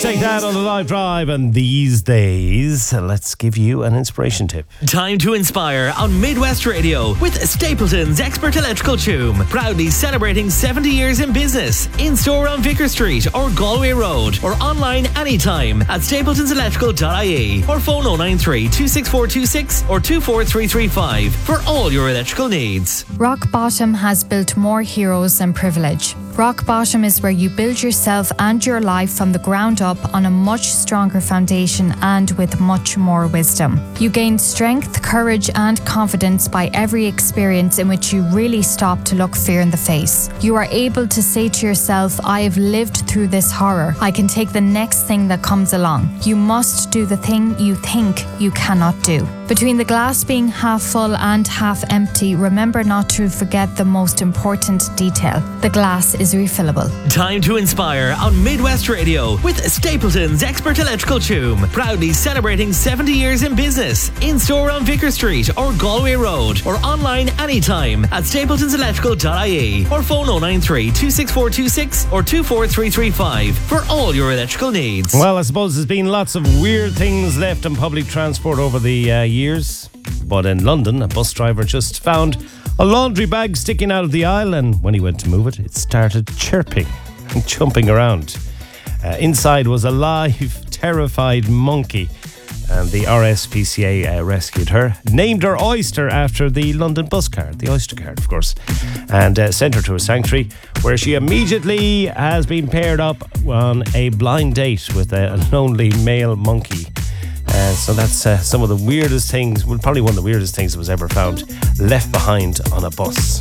Take that on the live drive, and these days, let's give you an inspiration tip. Time to inspire on Midwest Radio with Stapleton's Expert Electrical Choom. Proudly celebrating 70 years in business. In store on Vicar Street or Galway Road, or online anytime at stapletonselectrical.ie, or phone 093 26426 or 24335 for all your electrical needs. Rock Bottom has built more heroes than privilege. Rock Bottom is where you build yourself and your life from the ground up on a much stronger foundation and with much more wisdom. You gain strength, courage and confidence by every experience in which you really stop to look fear in the face. You are able to say to yourself, I have lived through this horror. I can take the next thing that comes along. You must do the thing you think you cannot do. Between the glass being half full and half empty, remember not to forget the most important detail. The glass is refillable. Time to inspire on Midwest Radio with Stapleton's Expert Electrical Choom. Proudly celebrating 70 years in business. In store on Vicar Street or Galway Road, or online anytime at stapletonselectrical.ie, or phone 093 26426 or 24335 for all your electrical needs. Well, I suppose there's been lots of weird things left in public transport over the years. But in London, a bus driver just found a laundry bag sticking out of the aisle, and when he went to move it, it started chirping and jumping around. Inside was a live, terrified monkey, and the RSPCA rescued her, named her Oyster after the London bus card, the Oyster card, of course, and sent her to a sanctuary where she immediately has been paired up on a blind date with a lonely male monkey. So that's some of the weirdest things, well, probably one of the weirdest things that was ever found left behind on a bus.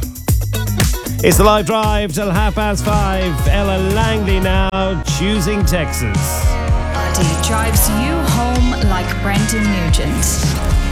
It's the live drive till 5:30. Ella Langley now, Choosing Texas. Drives you home like Brendan Nugent.